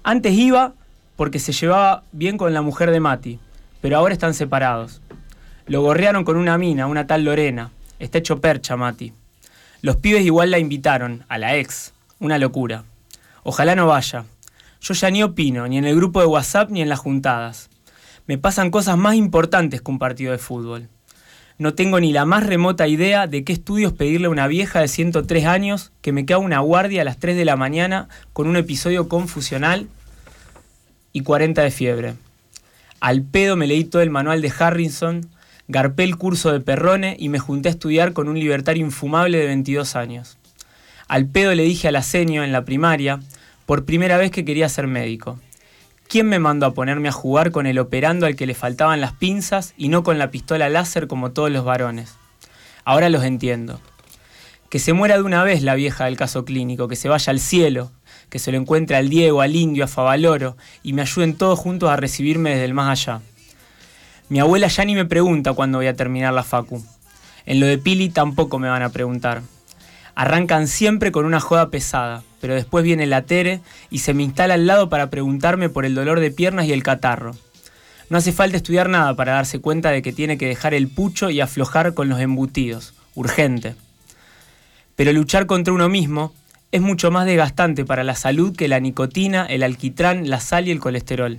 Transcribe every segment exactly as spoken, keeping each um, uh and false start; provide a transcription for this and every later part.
Antes iba porque se llevaba bien con la mujer de Mati, pero ahora están separados. Lo gorrearon con una mina, una tal Lorena. Está hecho percha, Mati. Los pibes igual la invitaron, a la ex. Una locura. Ojalá no vaya. Yo ya ni opino, ni en el grupo de WhatsApp ni en las juntadas. Me pasan cosas más importantes que un partido de fútbol. No tengo ni la más remota idea de qué estudios pedirle a una vieja de ciento tres años que me queda una guardia a las tres de la mañana con un episodio confusional y cuarenta de fiebre. Al pedo me leí todo el manual de Harrison, garpé el curso de Perrone y me junté a estudiar con un libertario infumable de veintidós años. Al pedo le dije a la senio en la primaria, por primera vez, que quería ser médico. ¿Quién me mandó a ponerme a jugar con el operando al que le faltaban las pinzas y no con la pistola láser como todos los varones? Ahora los entiendo. Que se muera de una vez la vieja del caso clínico, que se vaya al cielo, que se lo encuentre al Diego, al Indio, a Favaloro y me ayuden todos juntos a recibirme desde el más allá. Mi abuela ya ni me pregunta cuándo voy a terminar la facu. En lo de Pili tampoco me van a preguntar. Arrancan siempre con una joda pesada, pero después viene la Tere y se me instala al lado para preguntarme por el dolor de piernas y el catarro. No hace falta estudiar nada para darse cuenta de que tiene que dejar el pucho y aflojar con los embutidos. Urgente. Pero luchar contra uno mismo es mucho más desgastante para la salud que la nicotina, el alquitrán, la sal y el colesterol.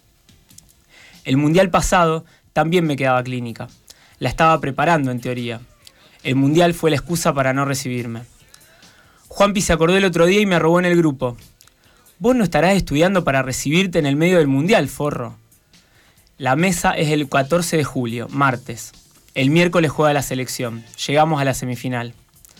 El mundial pasado también me quedaba clínica. La estaba preparando en teoría. El mundial fue la excusa para no recibirme. Juanpi se acordó el otro día y me arrobó en el grupo. Vos no estarás estudiando para recibirte en el medio del mundial, forro. La mesa es el catorce de julio, martes. El miércoles juega la selección. Llegamos a la semifinal.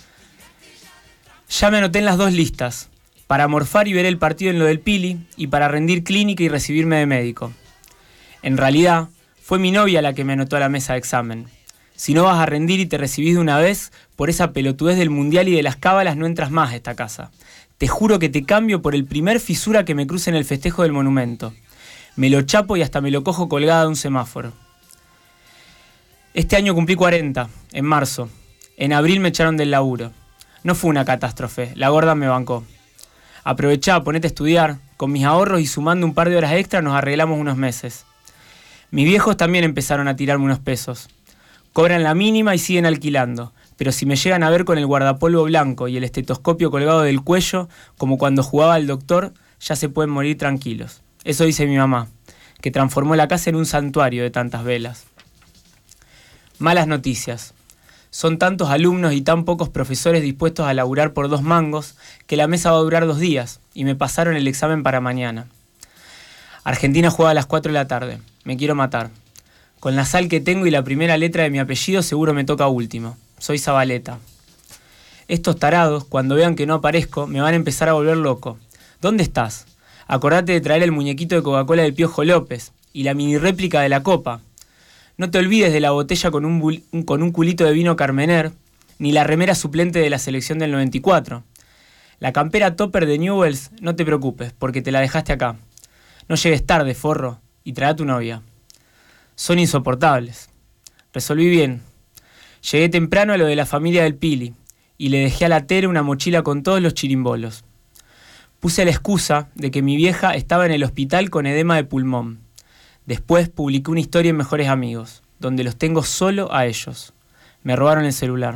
Ya me anoté en las dos listas, para morfar y ver el partido en lo del Pili y para rendir clínica y recibirme de médico. En realidad, fue mi novia la que me anotó a la mesa de examen. Si no vas a rendir y te recibís de una vez, por esa pelotudez del mundial y de las cábalas no entras más a esta casa. Te juro que te cambio por el primer fisura que me cruce en el festejo del monumento. Me lo chapo y hasta me lo cojo colgada de un semáforo. Este año cumplí cuarenta, en marzo. En abril me echaron del laburo. No fue una catástrofe, la gorda me bancó. Aprovechá, ponete a estudiar. Con mis ahorros y sumando un par de horas extra nos arreglamos unos meses. Mis viejos también empezaron a tirarme unos pesos. Cobran la mínima y siguen alquilando, pero si me llegan a ver con el guardapolvo blanco y el estetoscopio colgado del cuello, como cuando jugaba al doctor, ya se pueden morir tranquilos. Eso dice mi mamá, que transformó la casa en un santuario de tantas velas. Malas noticias. Son tantos alumnos y tan pocos profesores dispuestos a laburar por dos mangos que la mesa va a durar dos días y me pasaron el examen para mañana. Argentina juega a las cuatro de la tarde. Me quiero matar. Con la sal que tengo y la primera letra de mi apellido seguro me toca último. Soy Zabaleta. Estos tarados, cuando vean que no aparezco, me van a empezar a volver loco. ¿Dónde estás? Acordate de traer el muñequito de Coca-Cola del Piojo López y la mini réplica de la copa. No te olvides de la botella con un, bul- con un culito de vino Carmener, ni la remera suplente de la selección del noventa y cuatro. La campera topper de Newells, no te preocupes, porque te la dejaste acá. No llegues tarde, forro, y trae a tu novia. Son insoportables. Resolví bien. Llegué temprano a lo de la familia del Pili y le dejé a la Tere una mochila con todos los chirimbolos. Puse la excusa de que mi vieja estaba en el hospital con edema de pulmón. Después publiqué una historia en Mejores Amigos, donde los tengo solo a ellos. Me robaron el celular.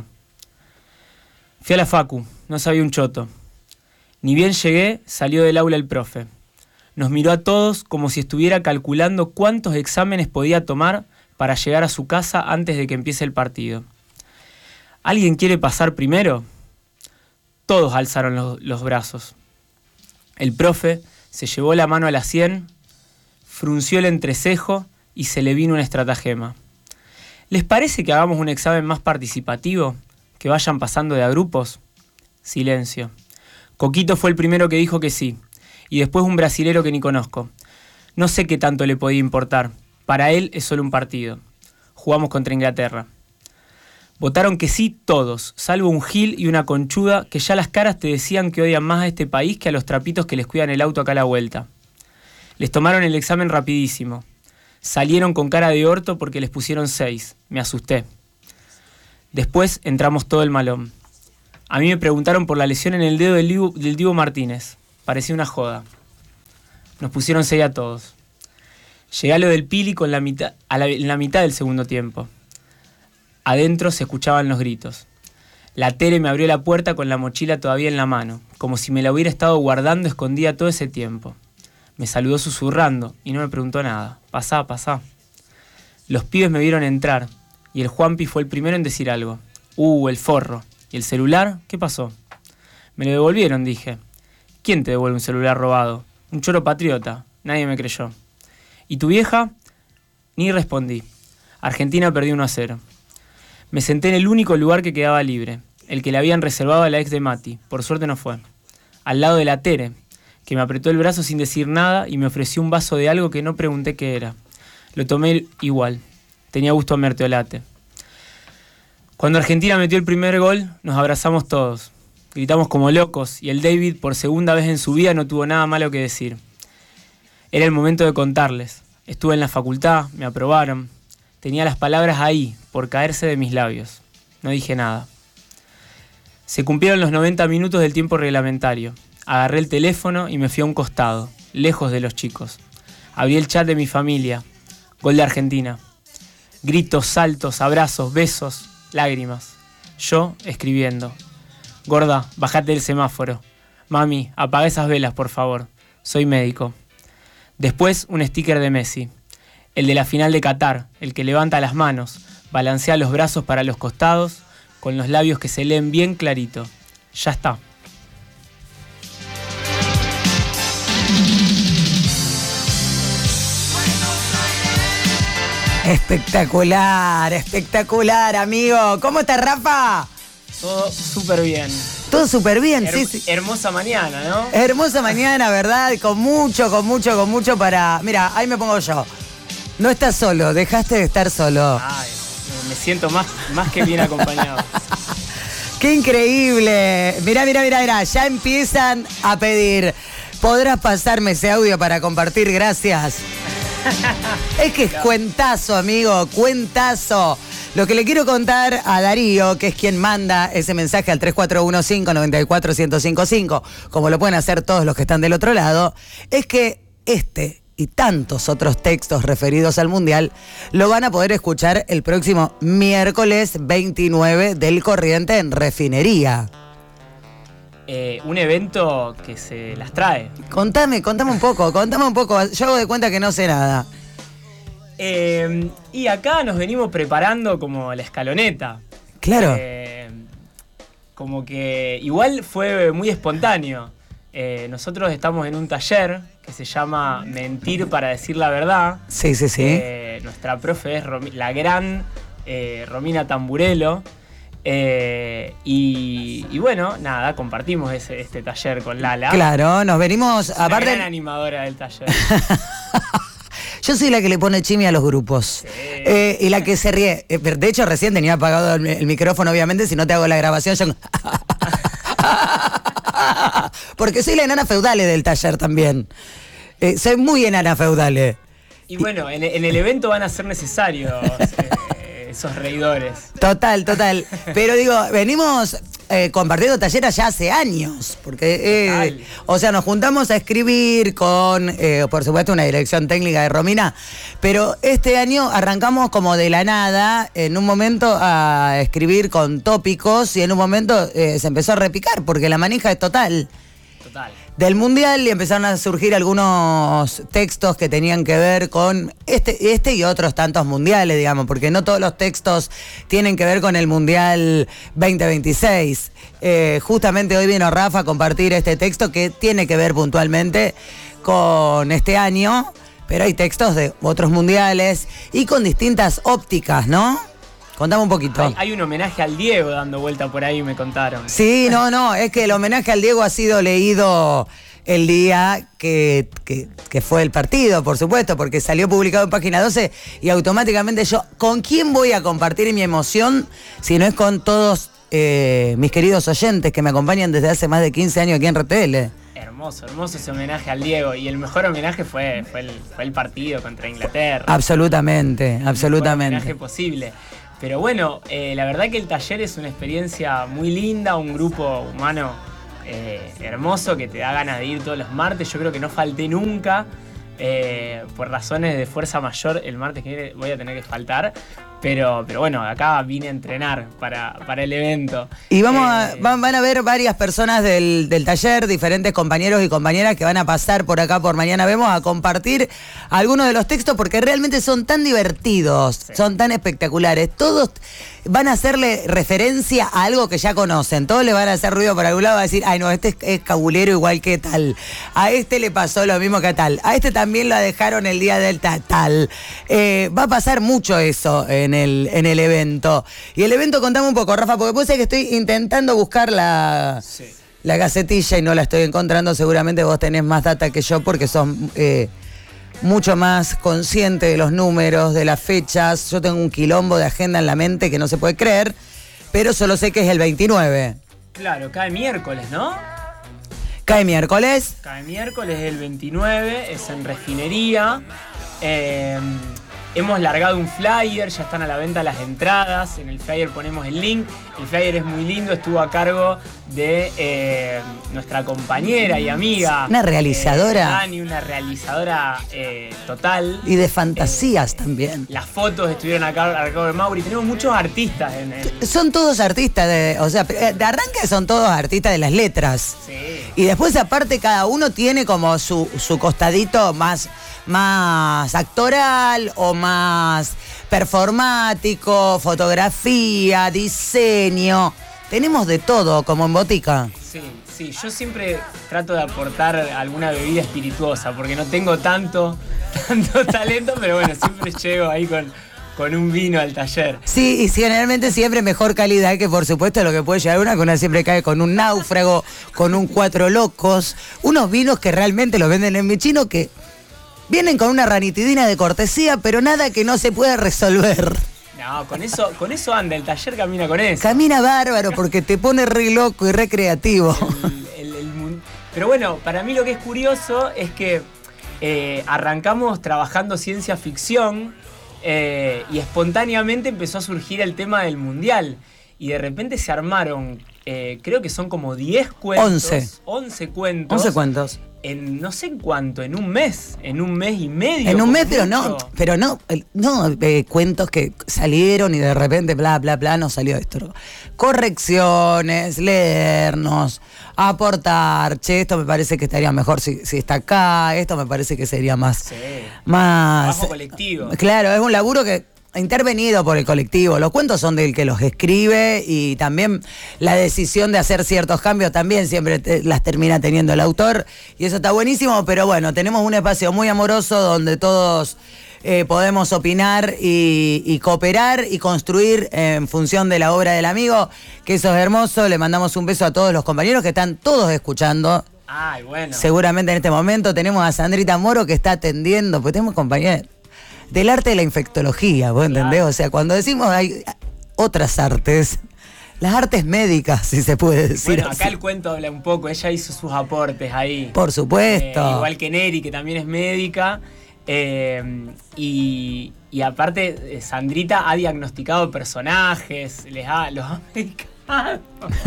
Fui a la facu, no sabía un choto. Ni bien llegué, salió del aula el profe. Nos miró a todos como si estuviera calculando cuántos exámenes podía tomar para llegar a su casa antes de que empiece el partido. ¿Alguien quiere pasar primero? Todos alzaron los, los brazos. El profe se llevó la mano a la sien, frunció el entrecejo y se le vino un estratagema. ¿Les parece que hagamos un examen más participativo? ¿Que vayan pasando de a grupos? Silencio. Coquito fue el primero que dijo que sí. Y después un brasilero que ni conozco. No sé qué tanto le podía importar. Para él es solo un partido. Jugamos contra Inglaterra. Votaron que sí todos, salvo un gil y una conchuda que ya las caras te decían que odian más a este país que a los trapitos que les cuidan el auto acá a la vuelta. Les tomaron el examen rapidísimo. Salieron con cara de orto porque les pusieron seis. Me asusté. Después entramos todo el malón. A mí me preguntaron por la lesión en el dedo del Dibu, del Dibu Martínez. Parecía una joda. Nos pusieron seis a todos. Llegué a lo del Pili con la mitad, a la, en la mitad del segundo tiempo. Adentro se escuchaban los gritos. La Tere me abrió la puerta con la mochila todavía en la mano, como si me la hubiera estado guardando escondida todo ese tiempo. Me saludó susurrando y no me preguntó nada. Pasá, pasá. Los pibes me vieron entrar y el Juanpi fue el primero en decir algo. Uh, el forro. ¿Y el celular? ¿Qué pasó? Me lo devolvieron, dije. ¿Quién te devuelve un celular robado? Un choro patriota. Nadie me creyó. ¿Y tu vieja? Ni respondí. Argentina perdió uno a cero. Me senté en el único lugar que quedaba libre, el que le habían reservado a la ex de Mati. Por suerte no fue. Al lado de la Tere, que me apretó el brazo sin decir nada y me ofreció un vaso de algo que no pregunté qué era. Lo tomé igual. Tenía gusto a mertiolate. Cuando Argentina metió el primer gol, nos abrazamos todos. Gritamos como locos y el David, por segunda vez en su vida, no tuvo nada malo que decir. Era el momento de contarles. Estuve en la facultad, me aprobaron. Tenía las palabras ahí, por caerse de mis labios. No dije nada. Se cumplieron los noventa minutos del tiempo reglamentario. Agarré el teléfono y me fui a un costado, lejos de los chicos. Abrí el chat de mi familia. Gol de Argentina. Gritos, saltos, abrazos, besos, lágrimas. Yo escribiendo. Gorda, bajate del semáforo. Mami, apaga esas velas, por favor. Soy médico. Después un sticker de Messi. El de la final de Qatar, el que levanta las manos, balancea los brazos para los costados, con los labios que se leen bien clarito. Ya está. Espectacular, espectacular, amigo. ¿Cómo estás, Rafa? Todo súper bien. Todo súper bien, Her- sí, sí. Hermosa mañana, ¿no? Hermosa mañana, ¿verdad? Con mucho, con mucho, con mucho para... Mira, ahí me pongo yo. No estás solo, dejaste de estar solo. Ay, me siento más, más que bien acompañado. ¡Qué increíble! Mirá, mirá, mirá, mirá. Ya empiezan a pedir. ¿Podrás pasarme ese audio para compartir? Gracias. Es que es cuentazo, amigo, cuentazo. Lo que le quiero contar a Darío, que es quien manda ese mensaje al tres cuatro uno cinco, nueve cuatro, uno cero cinco cinco, como lo pueden hacer todos los que están del otro lado, es que este y tantos otros textos referidos al Mundial lo van a poder escuchar el próximo miércoles veintinueve del corriente en Refinería. Eh, un evento que se las trae. Contame, contame un poco, contame un poco. Yo hago de cuenta que no sé nada. Eh, y acá nos venimos preparando como la escaloneta. Claro. Eh, como que igual fue muy espontáneo. Eh, nosotros estamos en un taller que se llama Mentir para decir la verdad. Sí, sí, sí. Eh, nuestra profe es Romi- la gran eh, Romina Tamburello. Eh, y, y bueno, nada, compartimos ese, este taller con Lala. Claro, nos venimos... Es una aparte, gran animadora del taller. yo soy la que le pone chimi a los grupos. Sí. Eh, y la que se ríe. Eh, De hecho, recién tenía apagado el, el micrófono, obviamente, si no te hago la grabación, yo... Porque soy la enana feudale del taller también. Eh, soy muy enana feudale. Y bueno, en, en el evento van a ser necesarios eh, esos reidores. Total, total. Pero digo, venimos eh, compartiendo talleres ya hace años. Porque, eh, o sea, nos juntamos a escribir con, eh, por supuesto, una dirección técnica de Romina. Pero este año arrancamos como de la nada, en un momento a escribir con tópicos y en un momento eh, se empezó a repicar porque la manija es total. Total. Del Mundial y empezaron a surgir algunos textos que tenían que ver con este, este y otros tantos mundiales, digamos, porque no todos los textos tienen que ver con el Mundial veinte veintiséis. Eh, justamente hoy vino Rafa a compartir este texto que tiene que ver puntualmente con este año, pero hay textos de otros mundiales y con distintas ópticas, ¿no? Contame un poquito. Hay, hay un homenaje al Diego dando vuelta por ahí, me contaron. Sí, no, no, es que el homenaje al Diego ha sido leído el día que, que, que fue el partido, por supuesto, porque salió publicado en Página doce y automáticamente yo, ¿con quién voy a compartir mi emoción si no es con todos eh, mis queridos oyentes que me acompañan desde hace más de quince años aquí en R T L? Hermoso, hermoso ese homenaje al Diego. Y el mejor homenaje fue, fue, el, fue el partido contra Inglaterra. Absolutamente, absolutamente. El mejor homenaje posible. Pero bueno, eh, la verdad que el taller es una experiencia muy linda, un grupo humano eh, hermoso que te da ganas de ir todos los martes. Yo creo que no falté nunca. Eh, por razones de fuerza mayor, el martes que viene voy a tener que faltar. Pero, pero bueno, acá vine a entrenar para, para el evento. Y vamos eh, a, van, van a ver varias personas del, del taller, diferentes compañeros y compañeras que van a pasar por acá por Mañana Vemos a compartir algunos de los textos porque realmente son tan divertidos, sí. son tan espectaculares. Todos van a hacerle referencia a algo que ya conocen. Todos le van a hacer ruido por algún lado, a decir, ay no, este es, es cabulero igual que tal. A este le pasó lo mismo que tal. A este también la dejaron el día del ta, tal. Eh, va a pasar mucho eso en el, en el evento. Y el evento, contame un poco, Rafa, porque vos sabés que estoy intentando buscar la, sí. la gacetilla y no la estoy encontrando. Seguramente vos tenés más data que yo porque sos eh, mucho más consciente de los números, de las fechas. Yo tengo un quilombo de agenda en la mente que no se puede creer, pero solo sé que es el veintinueve. Claro, cae miércoles, ¿no? Cae miércoles. Cae miércoles el veintinueve, es en Refinería. Eh, hemos largado un flyer, ya están a la venta las entradas. En el flyer ponemos el link. El flyer es muy lindo, estuvo a cargo de eh, nuestra compañera y amiga. Una realizadora. Eh, Dani, una realizadora eh, total. Y de fantasías eh, también. Las fotos estuvieron a cargo, a cargo de Mauri. Tenemos muchos artistas en el... Son todos artistas, de, o sea, de arranque son todos artistas de las letras. Sí. Y después aparte cada uno tiene como su, su costadito más, más actoral o más performático, fotografía, diseño. Tenemos de todo como en Botica. Sí, sí, yo siempre trato de aportar alguna bebida espirituosa porque no tengo tanto, tanto talento, pero bueno, siempre llego ahí con... con un vino al taller. Sí, y generalmente siempre mejor calidad que por supuesto lo que puede llegar una, que una siempre cae con un náufrago, con un cuatro locos, unos vinos que realmente los venden en mi chino que vienen con una ranitidina de cortesía, pero nada que no se pueda resolver. No, con eso, con eso anda, el taller camina con eso. Camina bárbaro porque te pone re loco y re creativo. El, el, el, pero bueno, para mí lo que es curioso es que eh, arrancamos trabajando ciencia ficción, Eh, y espontáneamente empezó a surgir el tema del mundial. Y de repente se armaron, eh, creo que son como diez cuentos. once. once cuentos. once cuentos. En no sé en cuánto, en un mes. En un mes y medio. En un mes, pero mucho. no, pero no, no eh, cuentos que salieron y de repente bla, bla, bla, no salió esto. Correcciones, leernos, aportar, che, esto me parece que estaría mejor si, si está acá, esto me parece que sería más... Sí. más Trabajo colectivo. Claro, es un laburo que... intervenido por el colectivo. Los cuentos son del que los escribe y también la decisión de hacer ciertos cambios también siempre te, las termina teniendo el autor y eso está buenísimo, pero bueno, tenemos un espacio muy amoroso donde todos eh, podemos opinar y, y cooperar y construir en función de la obra del amigo, que eso es hermoso. Le mandamos un beso a todos los compañeros que están todos escuchando. Ay, bueno. Seguramente en este momento tenemos a Sandrita Moro que está atendiendo, pues tenemos compañeros del arte de la infectología, ¿vos entendés? Claro. O sea, cuando decimos hay otras artes, las artes médicas, si se puede decir Bueno, así. acá el cuento habla un poco, ella hizo sus aportes ahí. Por supuesto. Eh, igual que Neri, que también es médica. Eh, y, y aparte, eh, Sandrita ha diagnosticado personajes, les ha, los ha medicado.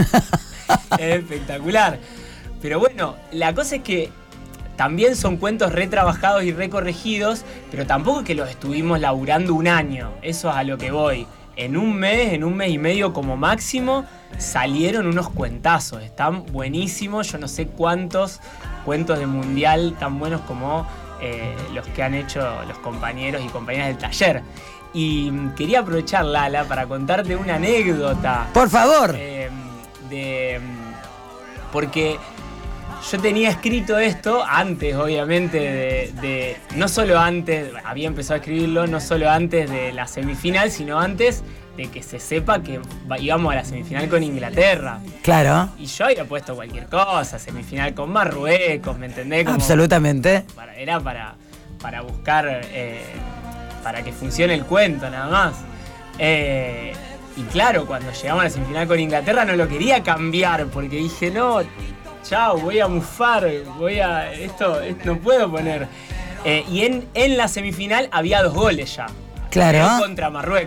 Es espectacular. Pero bueno, la cosa es que también son cuentos retrabajados y recorregidos, pero tampoco es que los estuvimos laburando un año. Eso es a lo que voy. En un mes, en un mes y medio como máximo, salieron unos cuentazos. Están buenísimos. Yo no sé cuántos cuentos de mundial tan buenos como eh, los que han hecho los compañeros y compañeras del taller. Y quería aprovechar, Lala, para contarte una anécdota. Por favor. Eh, de, porque... yo tenía escrito esto antes, obviamente, de, de... no solo antes, había empezado a escribirlo, no solo antes de la semifinal, sino antes de que se sepa que íbamos a la semifinal con Inglaterra. Claro. Y yo había puesto cualquier cosa, semifinal con Marruecos, ¿me entendés? Como absolutamente. Para, era para, para buscar, eh, para que funcione el cuento, nada más. Eh, y claro, cuando llegamos a la semifinal con Inglaterra no lo quería cambiar, porque dije, no... chao, voy a mufar, voy a. Esto, esto no puedo poner. Eh, y en, en la semifinal había dos goles ya. Claro. Contra Marruecos.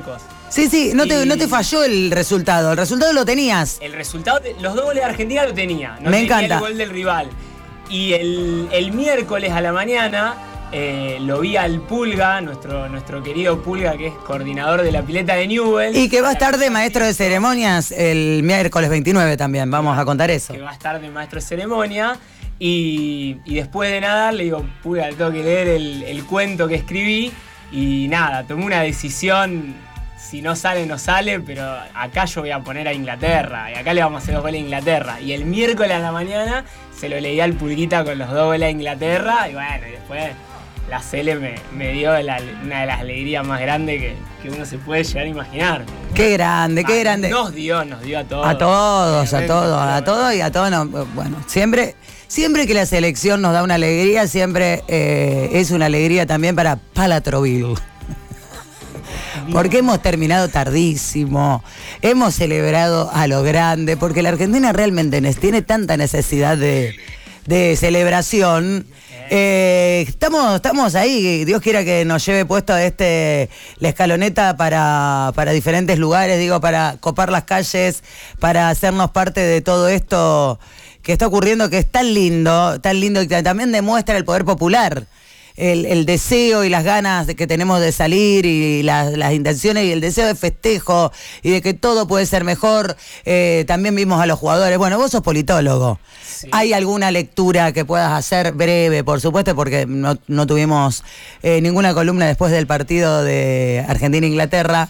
Sí, sí, no, y... te, no te falló el resultado. El resultado lo tenías. El resultado, de, los dos goles de Argentina lo tenía. No Me tenía encanta. el gol del rival. Y el, el miércoles a la mañana eh, lo vi al Pulga, nuestro, nuestro querido Pulga, que es coordinador de la pileta de Newell's. Y que va a estar de maestro de ceremonias el miércoles veintinueve también. Vamos a contar eso. Que va a estar de maestro de ceremonia. Y, y después de nadar le digo, Pulga, le tengo que leer el, el cuento que escribí. Y nada, tomé una decisión. Si no sale, no sale, pero acá yo voy a poner a Inglaterra. Y acá le vamos a hacer dos goles a Inglaterra. Y el miércoles a la mañana se lo leí al Pulguita con los dos goles a Inglaterra. Y bueno, y después la Cele me, me dio la, una de las alegrías más grandes que, que uno se puede llegar a imaginar. Qué grande, qué ah, grande. Nos dio, nos dio a todos. A todos, a todos, a todos y a todos. No, bueno, siempre, siempre que la selección nos da una alegría, siempre eh, es una alegría también para Palatroville. Porque hemos terminado tardísimo, hemos celebrado a lo grande, porque la Argentina realmente tiene tanta necesidad de, de celebración. Eh, estamos, estamos ahí, Dios quiera que nos lleve puesto este, la escaloneta para, para diferentes lugares, digo, para copar las calles, para hacernos parte de todo esto que está ocurriendo, que es tan lindo, tan lindo y que también demuestra el poder popular. El, el deseo y las ganas de que tenemos de salir y las, las intenciones y el deseo de festejo y de que todo puede ser mejor. Eh, también vimos a los jugadores. Bueno, vos sos politólogo. Sí. ¿Hay alguna lectura que puedas hacer breve, por supuesto, porque no, no tuvimos eh, ninguna columna después del partido de Argentina-Inglaterra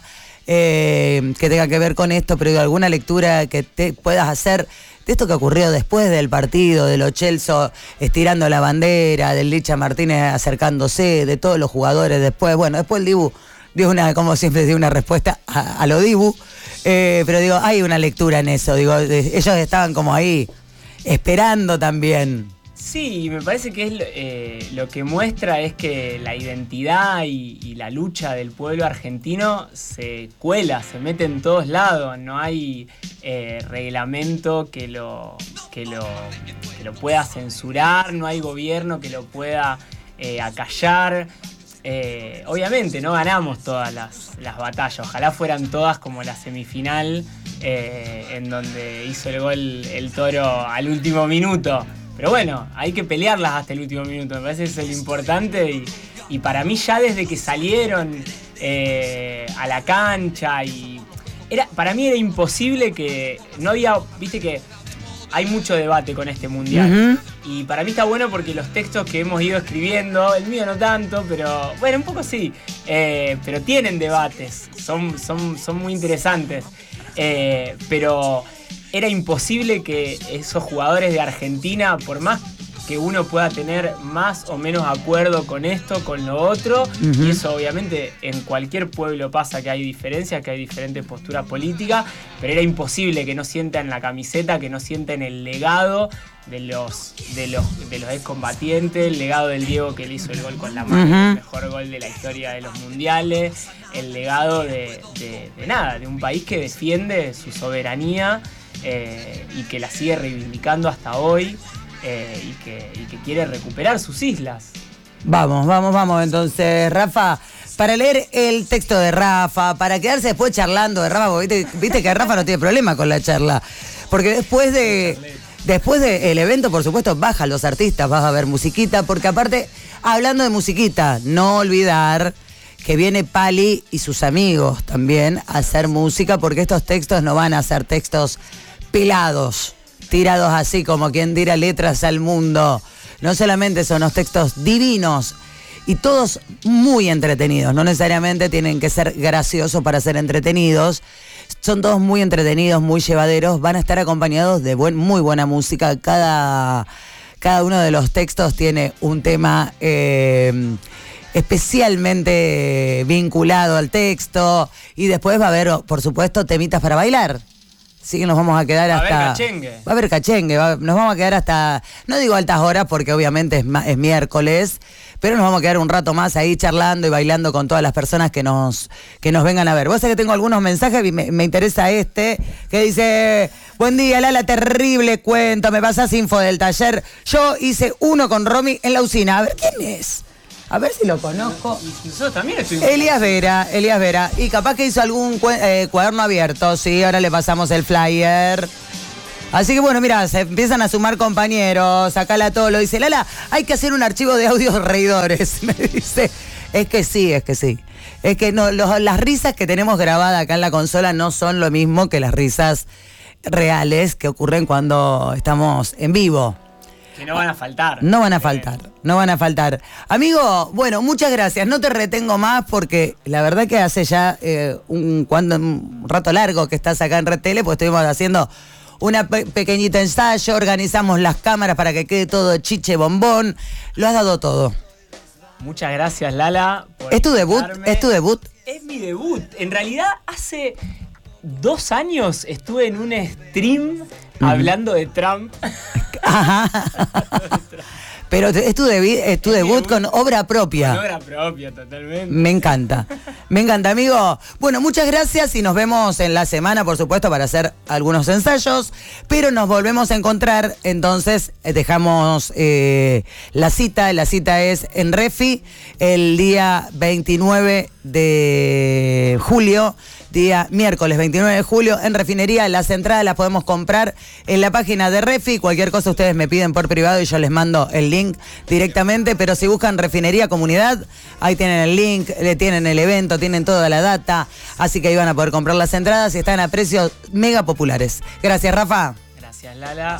eh, que tenga que ver con esto, pero alguna lectura que te puedas hacer de esto que ocurrió después del partido, de los Chelsea estirando la bandera, del Licha Martínez acercándose, de todos los jugadores después? Bueno, después el Dibu dio una, como siempre, dio una respuesta a, a lo Dibu, eh, pero digo, hay una lectura en eso, digo, de, ellos estaban como ahí, esperando también. Sí, me parece que es eh, lo que muestra es que la identidad y, y la lucha del pueblo argentino se cuela, se mete en todos lados. No hay eh, reglamento que lo, que, lo, que lo pueda censurar, no hay gobierno que lo pueda eh, acallar. Eh, obviamente no ganamos todas las, las batallas, ojalá fueran todas como la semifinal eh, en donde hizo el gol el Toro al último minuto. Pero bueno, hay que pelearlas hasta el último minuto, me parece que eso es lo importante y, y para mí ya desde que salieron eh, a la cancha y era, para mí era imposible que no había, viste que hay mucho debate con este mundial uh-huh. y para mí está bueno porque los textos que hemos ido escribiendo, el mío no tanto, pero bueno, un poco sí, eh, pero tienen debates, son, son, son muy interesantes, eh, pero era imposible que esos jugadores de Argentina, por más que uno pueda tener más o menos acuerdo con esto, con lo otro, uh-huh. y eso obviamente en cualquier pueblo pasa que hay diferencias, que hay diferentes posturas políticas, pero era imposible que no sientan la camiseta, que no sientan el legado de los, de los, de los excombatientes, el legado del Diego que le hizo el gol con la mano, uh-huh. el mejor gol de la historia de los mundiales, el legado de, de, de nada, de un país que defiende su soberanía, Eh, y que la sigue reivindicando hasta hoy eh, y, que, y que quiere recuperar sus islas. Vamos, vamos, vamos. Entonces, Rafa, para leer el texto de Rafa, para quedarse después charlando de Rafa, porque viste, viste que Rafa no tiene problema con la charla, porque después de después del evento, por supuesto, bajan los artistas, vas a ver musiquita, porque aparte, hablando de musiquita, no olvidar que viene Pali y sus amigos también a hacer música, porque estos textos no van a ser textos pelados, tirados así como quien tira letras al mundo. No solamente son los textos divinos y todos muy entretenidos, no necesariamente tienen que ser graciosos para ser entretenidos, son todos muy entretenidos, muy llevaderos, van a estar acompañados de buen, muy buena música. Cada, cada uno de los textos tiene un tema eh, especialmente vinculado al texto y después va a haber, por supuesto, temitas para bailar. Así que nos vamos a quedar hasta... Va a haber cachengue. Va a haber cachengue, va, nos vamos a quedar hasta... No digo altas horas porque obviamente es, es miércoles, pero nos vamos a quedar un rato más ahí charlando y bailando con todas las personas que nos, que nos vengan a ver. Vos sabés que tengo algunos mensajes y me, me interesa este, que dice... Buen día, Lala, terrible cuento, me pasás info del taller. Yo hice uno con Romy en la usina. A ver, ¿quién es? A ver si lo conozco. Nosotros también estuvimos. Elías Vera, Elías Vera. Y capaz que hizo algún cue- eh, cuaderno abierto, sí, ahora le pasamos el flyer. Así que bueno, mira, se empiezan a sumar compañeros. Acá la Tolo dice, Lala, hay que hacer un archivo de audios reidores. Me dice, es que sí, es que sí. Es que no, los- las risas que tenemos grabadas acá en la consola no son lo mismo que las risas reales que ocurren cuando estamos en vivo. Que no van a faltar. No van a faltar, no van a faltar. Amigo, bueno, muchas gracias. No te retengo más porque la verdad que hace ya eh, un, cuando, un rato largo que estás acá en Red Tele, pues estuvimos haciendo una pe- pequeñita ensayo, organizamos las cámaras para que quede todo chiche bombón. Lo has dado todo. Muchas gracias, Lala. por ¿Es tu debut? invitarme. ¿Es tu debut? Es mi debut. En realidad, hace dos años estuve en un stream hablando de Trump. Ajá. Pero es tu, debi- es tu Es mi debut debut. con obra propia. Con obra propia, totalmente. Me encanta, me encanta, amigo. Bueno, muchas gracias y nos vemos en la semana, por supuesto, para hacer algunos ensayos, pero nos volvemos a encontrar, entonces eh, dejamos eh, la cita, la cita es en Refi, el día veintinueve de julio, día miércoles veintinueve de julio, en Refinería. Las entradas las podemos comprar en la página de Refi. Cualquier cosa ustedes me piden por privado y yo les mando el link directamente, pero si buscan Refinería Comunidad, ahí tienen el link, le tienen el evento, tienen toda la data, así que ahí van a poder comprar las entradas y están a precios mega populares. Gracias, Rafa. Gracias, Lala.